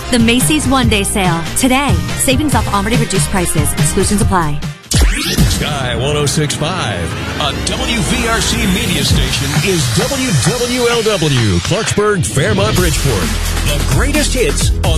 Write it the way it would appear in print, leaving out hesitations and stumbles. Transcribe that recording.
The Macy's One-Day Sale. Today. Savings off already reduced prices. Exclusions apply. Sky 106.5, a WVRC media station, is WWLW, Clarksburg, Fairmont, Bridgeport. The greatest hits on